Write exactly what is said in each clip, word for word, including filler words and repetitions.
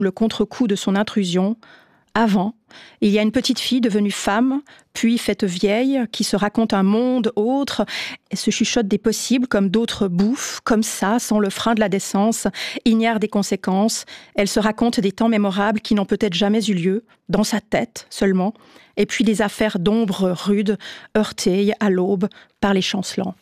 le contre-coup de son intrusion. Avant, il y a une petite fille devenue femme, puis faite vieille, qui se raconte un monde autre et se chuchote des possibles comme d'autres bouffent, comme ça, sans le frein de la décence, ignare des conséquences. Elle se raconte des temps mémorables qui n'ont peut-être jamais eu lieu, dans sa tête seulement, et puis des affaires d'ombre rudes, heurtées à l'aube par les chancelants.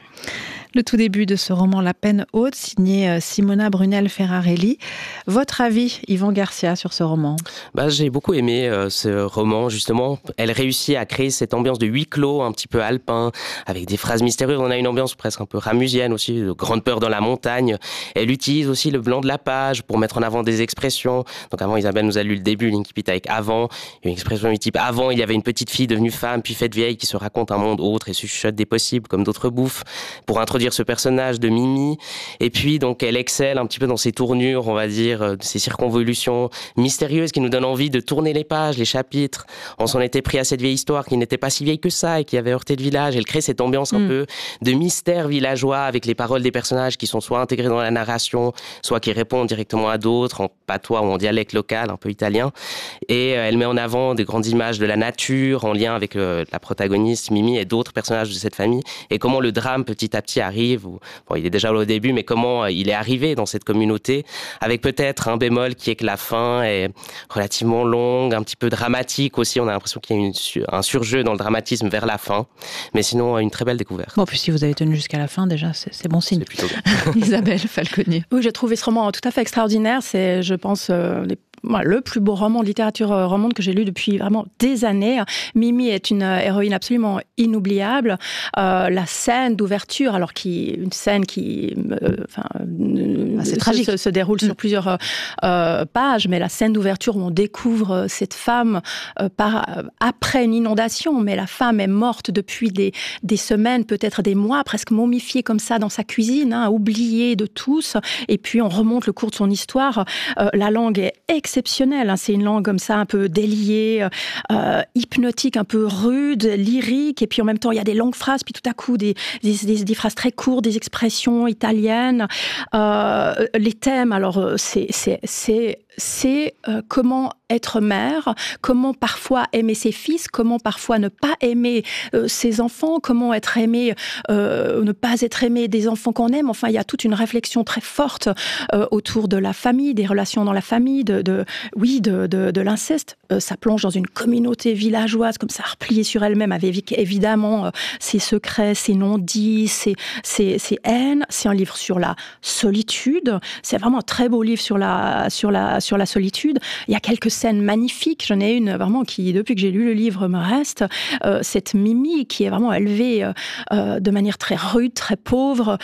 Le tout début de ce roman La peine haute, signé Simona Brunel Ferrarelli. Votre avis, Yvan Garcia, sur ce roman ? Bah, j'ai beaucoup aimé euh, ce roman, justement. Elle réussit à créer cette ambiance de huis clos, un petit peu alpin, avec des phrases mystérieuses. On a une ambiance presque un peu ramusienne aussi, de grande peur dans la montagne. Elle utilise aussi le blanc de la page pour mettre en avant des expressions. Donc avant, Isabelle nous a lu le début, l'incipit avec avant. Il y a une expression du type avant, il y avait une petite fille devenue femme, puis faite vieille, qui se raconte un monde autre et se chuchote des possibles, comme d'autres bouffes, pour introduire ce personnage de Mimi. Et puis, donc, elle excelle un petit peu dans ses tournures, on va dire, ces circonvolutions mystérieuses qui nous donnent envie de tourner les pages, les chapitres. On s'en était pris à cette vieille histoire qui n'était pas si vieille que ça et qui avait heurté le village. Elle crée cette ambiance un mmh. peu de mystère villageois avec les paroles des personnages qui sont soit intégrées dans la narration, soit qui répondent directement à d'autres en patois ou en dialecte local, un peu italien. Et elle met en avant des grandes images de la nature en lien avec le, la protagoniste, Mimi, et d'autres personnages de cette famille. Et comment le drame, petit à petit, arrive. Ou, bon, il est déjà là au début, mais comment il est arrivé dans cette communauté, avec peut-être un bémol qui est que la fin est relativement longue, un petit peu dramatique aussi. On a l'impression qu'il y a une, un surjeu dans le dramatisme vers la fin. Mais sinon, une très belle découverte. Bon, puis si vous avez tenu jusqu'à la fin, déjà, c'est, c'est bon signe. C'est plutôt bien. Isabelle Falconi. Oui, j'ai trouvé ce roman tout à fait extraordinaire. C'est, je pense, euh, les Voilà, le plus beau roman de littérature romande que j'ai lu depuis vraiment des années. Mimi est une héroïne absolument inoubliable. Euh, la scène d'ouverture, alors qui une scène qui, euh, enfin, ah, c'est se, tragique. Se, se déroule mmh. sur plusieurs euh, pages, mais la scène d'ouverture où on découvre cette femme euh, par, après une inondation, mais la femme est morte depuis des, des semaines, peut-être des mois, presque momifiée comme ça dans sa cuisine, hein, oubliée de tous. Et puis on remonte le cours de son histoire. Euh, la langue est extrêmement exceptionnel, hein. C'est une langue comme ça, un peu déliée, euh, hypnotique, un peu rude, lyrique, et puis en même temps, il y a des longues phrases, puis tout à coup, des, des, des, des phrases très courtes, des expressions italiennes. Euh, les thèmes, alors, c'est, c'est, c'est, c'est euh, comment être mère, comment parfois aimer ses fils, comment parfois ne pas aimer euh, ses enfants, comment être aimé, euh, ne pas être aimé des enfants qu'on aime. Enfin, il y a toute une réflexion très forte euh, autour de la famille, des relations dans la famille, de, de oui, de, de, de l'inceste. Euh, ça plonge dans une communauté villageoise comme ça, repliée sur elle-même, avec évidemment euh, ses secrets, ses non-dits, ses, ses, ses haines. C'est un livre sur la solitude. C'est vraiment un très beau livre sur la, sur la, sur la solitude. Il y a quelques scènes magnifiques. J'en ai une vraiment qui, depuis que j'ai lu le livre, me reste. Euh, cette Mimi qui est vraiment élevée euh, de manière très rude, très pauvre,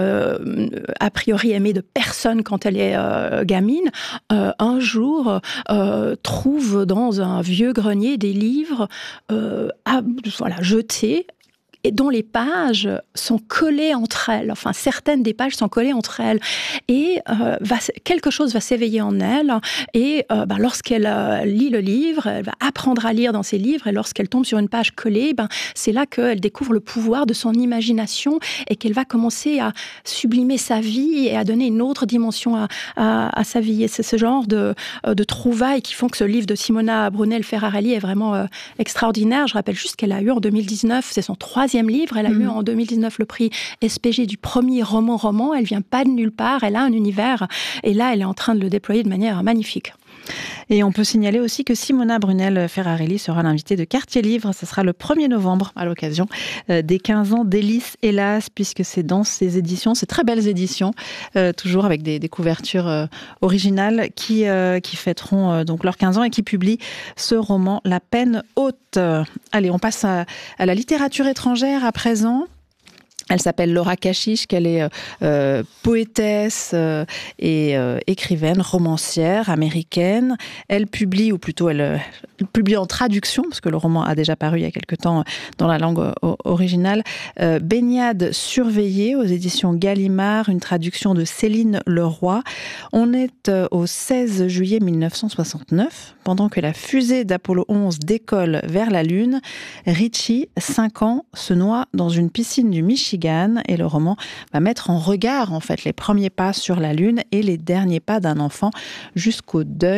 euh, a priori aimée de personne quand elle est euh, gamine. Euh, un jour, euh, trouve dans un vieux grenier des livres euh, à, voilà, jetés, et dont les pages sont collées entre elles. Enfin, certaines des pages sont collées entre elles. Et euh, va, quelque chose va s'éveiller en elle. Et euh, ben, lorsqu'elle euh, lit le livre, elle va apprendre à lire dans ses livres. Et lorsqu'elle tombe sur une page collée, ben, c'est là qu'elle découvre le pouvoir de son imagination et qu'elle va commencer à sublimer sa vie et à donner une autre dimension à, à, à sa vie. Et c'est ce genre de, de trouvailles qui font que ce livre de Simona Brunel Ferrarelli est vraiment euh, extraordinaire. Je rappelle juste qu'elle a eu en deux mille dix-neuf, c'est son troisième livre. Elle a mmh. eu en deux mille dix-neuf le prix S P G du premier roman-roman. Elle vient pas de nulle part. Elle a un univers. Et là, elle est en train de le déployer de manière magnifique. Et on peut signaler aussi que Simona Brunel Ferrarelli sera l'invitée de Quartier Livre. Ce sera le premier novembre à l'occasion des quinze ans d'Hélice Hélas, puisque c'est dans ces éditions, ces très belles éditions, euh, toujours avec des, des couvertures euh, originales qui, euh, qui fêteront euh, donc leurs quinze ans et qui publient ce roman La peine haute. Allez, on passe à, à la littérature étrangère à présent. Elle s'appelle Laura Kashish, qu'elle est euh, poétesse euh, et euh, écrivaine, romancière américaine. Elle publie, ou plutôt elle, elle publie en traduction, parce que le roman a déjà paru il y a quelque temps dans la langue euh, originale, euh, Baignade surveillée aux éditions Gallimard, une traduction de Céline Leroy. On est euh, au seize juillet mille neuf cent soixante-neuf, pendant que la fusée d'Apollo onze décolle vers la Lune. Richie, cinq ans, se noie dans une piscine du Michigan. Michigan, et le roman va mettre en regard en fait les premiers pas sur la Lune et les derniers pas d'un enfant jusqu'au deuil